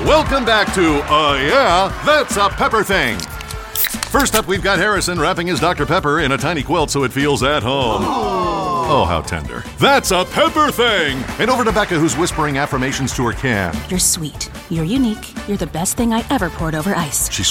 Welcome back to Yeah, That's a Pepper Thing. First up, we've got Harrison wrapping his Dr. Pepper in a tiny quilt so it feels at home. Oh, how tender. That's a Pepper Thing! And over to Becca, who's whispering affirmations to her can. You're sweet. You're unique. You're the best thing I ever poured over ice. She